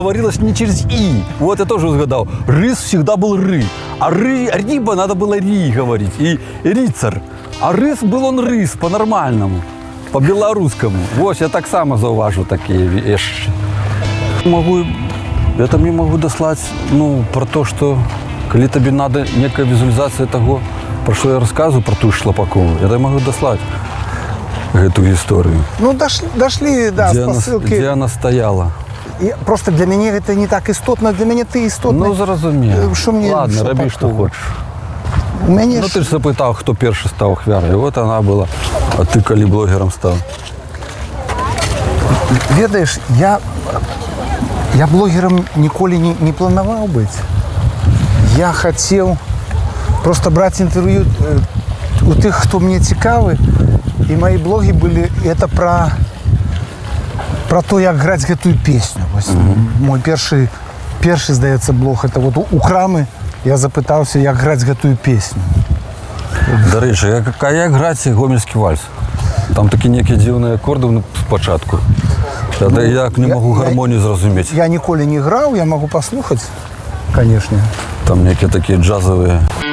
говорилось не через «и». Вот я тоже угадал. Рыс всегда был «ры». А «риба» надо было «ри» говорить. И «рицар». А рыс был он рыс по-нормальному, по-белорусскому. Вот, я так само зауважу такие вещи. Я мне могу дослать, про то, что коли тебе надо некая визуализация того, про что я рассказываю, про ту Шлапакову, я могу дослать эту историю. Дошли, да, где з посилки. Де вона стояла. Просто для мене це не так істотно, для мене ти істотний. Зрозуміло. Що мені Ладно, роби, що Шлапакова? хочеш. Мені Ти ж запитав, хто перший став Ахвярою. От вона була. А ти коли блогером став? ведаєш, я блогером ніколи не планував бути. Я хотів просто брати інтерв'ю у тих, хто мені цікавий. І мої блоги були це про то, як грати цю пісню. Ось мой перший, здається, блог, це от у Крами. Я запитався, як грати цю пісню. До речі, як грати гомельський вальс? Там такі ніякі дивні акорди спочатку. Я не можу гармонію зрозуміти. Я ніколи не грав, я можу послухати, звісно. Там ніякі такі джазові.